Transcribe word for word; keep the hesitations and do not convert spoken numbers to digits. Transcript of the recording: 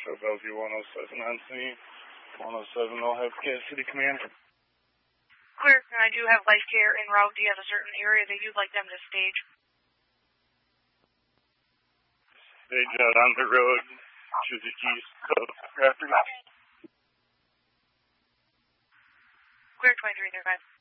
So Bellevue one oh seven on scene. one oh seven will have Cass City Command. Clear, and I do have life care en route. Do you have a certain area that you'd like them to stage? Stage out on the road to the east of Rafferty. Clear twenty-three thirty-five.